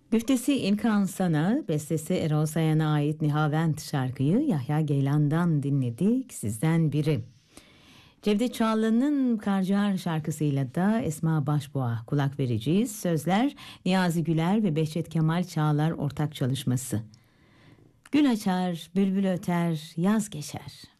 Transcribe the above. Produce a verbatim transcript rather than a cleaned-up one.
Güftesi İlkan Sana, bestesi Erol Sayan'a ait Nihavent şarkıyı Yahya Geylan'dan dinledik, sizden biri. Cevdet Çağlı'nın Karcar şarkısıyla da Esma Başboğa kulak vereceğiz. Sözler Niyazi Güler ve Behçet Kemal Çağlar ortak çalışması. Gül açar, bülbül öter, yaz geçer.